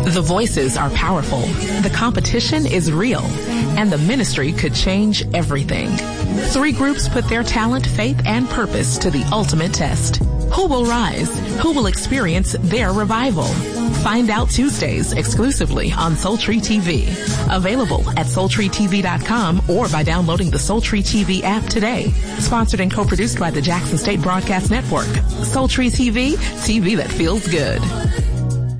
The voices are powerful, the competition is real, and the ministry could change everything. 3 groups put their talent, faith, and purpose to the ultimate test. Who will rise? Who will experience their revival? Find out Tuesdays exclusively on Soul Tree TV. Available at SoulTreeTV.com or by downloading the Soul Tree TV app today. Sponsored and co-produced by the Jackson State Broadcast Network. Soul Tree TV, TV that feels good.